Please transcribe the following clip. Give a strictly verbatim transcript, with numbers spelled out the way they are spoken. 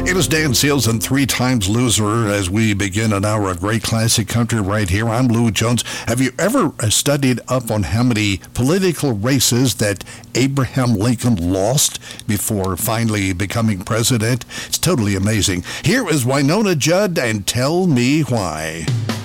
It is Dan Seals and Three Times Loser as we begin an hour of great classic country right here. I'm Lou Jones. Have you ever studied up on how many political races that Abraham Lincoln lost before finally becoming president? It's totally amazing. Here is Wynonna Judd and Tell Me Why.